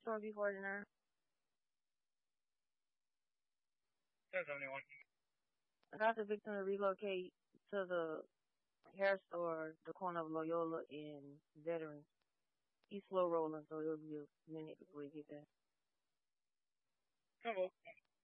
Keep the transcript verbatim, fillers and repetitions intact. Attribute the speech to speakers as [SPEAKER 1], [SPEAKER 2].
[SPEAKER 1] Storm B forty-nine.
[SPEAKER 2] ten seventy-one.
[SPEAKER 1] I got the victim to relocate to the hair store, the corner of Loyola and Veterans. He's slow rolling, so it'll be a minute before we get there.
[SPEAKER 2] Combo.